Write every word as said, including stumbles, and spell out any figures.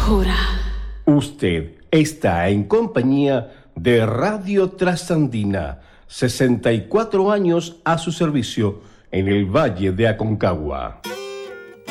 oscura. Usted está en compañía de Radio Trasandina, sesenta y cuatro años a su servicio en el Valle de Aconcagua.